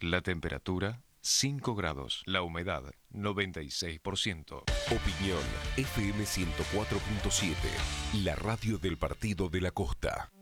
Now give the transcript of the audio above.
La temperatura 5 grados. La humedad 96%. Opinión FM 104.7, la radio del Partido de la Costa.